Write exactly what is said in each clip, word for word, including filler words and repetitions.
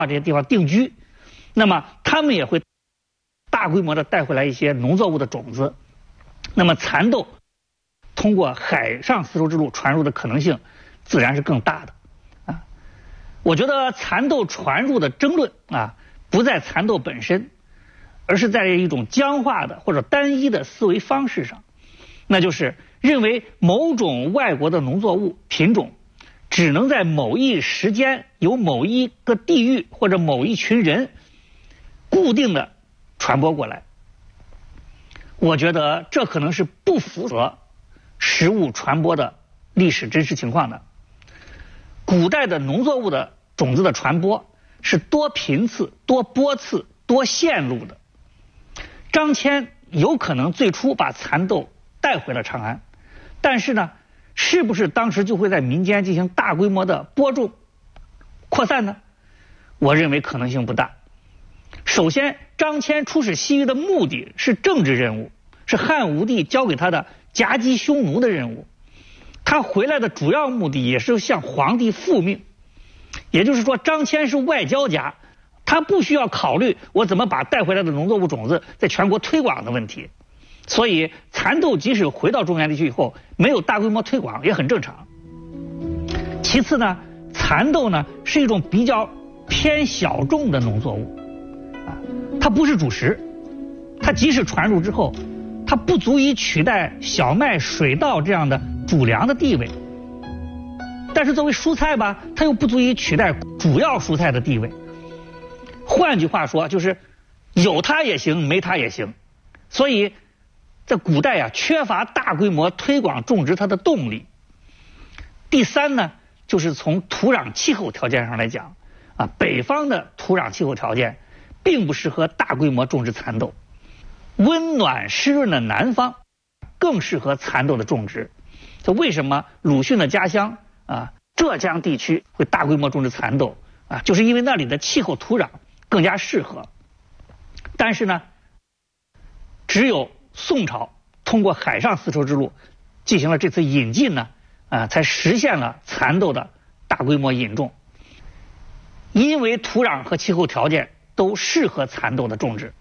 这些地方定居，那么他们也会大规模的带回来一些农作物的种子，那么蚕豆通过海上丝绸之路传入的可能性自然是更大的啊。我觉得蚕豆传入的争论啊，不在蚕豆本身，而是在一种僵化的或者单一的思维方式上，那就是认为某种外国的农作物品种只能在某一时间由某一个地域或者某一群人固定的传播过来。我觉得这可能是不符合食物传播的历史真实情况的。古代的农作物的种子的传播是多频次、多波次、多线路的。张骞有可能最初把蚕豆带回了长安，但是呢，是不是当时就会在民间进行大规模的播种扩散呢？我认为可能性不大。首先，张骞出使西域的目的是政治任务，是汉武帝交给他的夹击匈奴的任务。他回来的主要目的也是向皇帝复命，也就是说，张骞是外交家，他不需要考虑我怎么把带回来的农作物种子在全国推广的问题。所以蚕豆即使回到中原地区以后没有大规模推广也很正常。其次呢，蚕豆呢是一种比较偏小众的农作物啊，它不是主食，它即使传入之后，它不足以取代小麦、水稻这样的主粮的地位。但是作为蔬菜吧，它又不足以取代主要蔬菜的地位。换句话说，就是有它也行，没它也行。所以在古代啊，缺乏大规模推广种植它的动力。第三呢，就是从土壤气候条件上来讲啊，北方的土壤气候条件并不适合大规模种植蚕豆，温暖湿润的南方更适合蚕豆的种植。这为什么鲁迅的家乡啊浙江地区会大规模种植蚕豆啊，就是因为那里的气候土壤更加适合。但是呢，只有宋朝通过海上丝绸之路进行了这次引进呢，啊，才实现了蚕豆的大规模引种。因为土壤和气候条件都适合蚕豆的种植。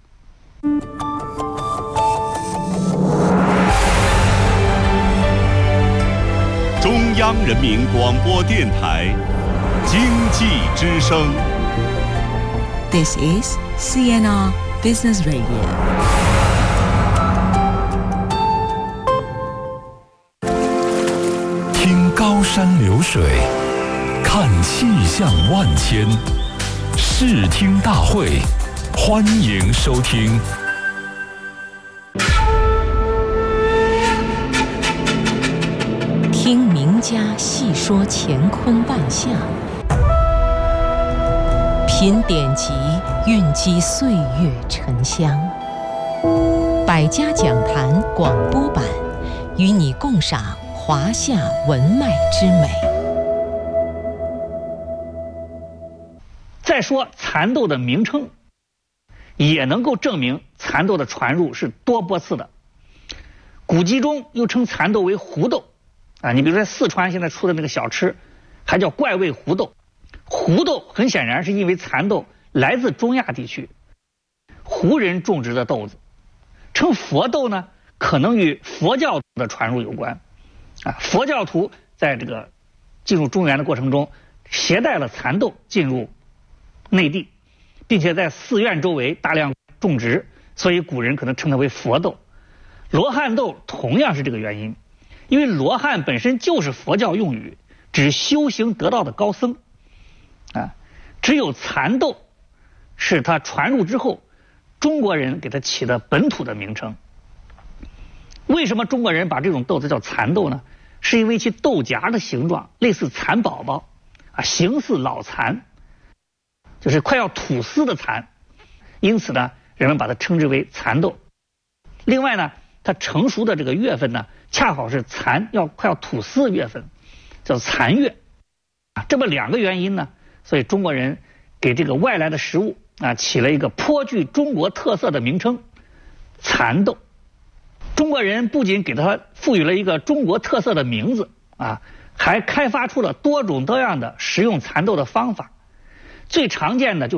中央人民广播电台经济之声。 This is C N R Business Radio。 听高山流水，看气象万千，视听大会，欢迎收听。 听名家细说乾坤万象，品典籍蕴积岁月沉香。百家讲坛广播版，与你共赏华夏文脉之美。 再说蚕豆的名称，也能够证明蚕豆的传入是多波次的。古籍中又称蚕豆为胡豆啊，你比如说四川现在出的那个小吃，还叫怪味胡豆。胡豆很显然是因为蚕豆来自中亚地区，胡人种植的豆子。称佛豆呢，可能与佛教的传入有关啊。佛教徒在这个进入中原的过程中，携带了蚕豆进入内地，并且在寺院周围大量种植，所以古人可能称它为佛豆。罗汉豆同样是这个原因，因为罗汉本身就是佛教用语，指修行得道的高僧啊。只有蚕豆是它传入之后，中国人给它起的本土的名称。为什么中国人把这种豆子叫蚕豆呢？是因为其豆荚的形状类似蚕宝宝啊，形似老蚕，就是快要吐丝的蚕，因此呢，人们把它称之为蚕豆。另外呢，它成熟的这个月份呢，恰好是蚕要快要吐丝的月份，叫蚕月啊。这么两个原因呢，所以中国人给这个外来的食物啊起了一个颇具中国特色的名称——蚕豆。中国人不仅给它赋予了一个中国特色的名字啊，还开发出了多种多样的食用蚕豆的方法。最常见的就